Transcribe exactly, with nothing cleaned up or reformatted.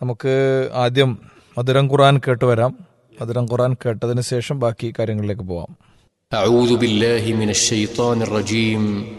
നമുക്ക് ആദ്യം മധുരം ഖുർആൻ കേട്ട് വരാം. മധുരം ഖുർആൻ കേട്ടതിന് ശേഷം ബാക്കി കാര്യങ്ങളിലേക്ക് പോവാം. أعوذ بالله من الشيطان الرجيم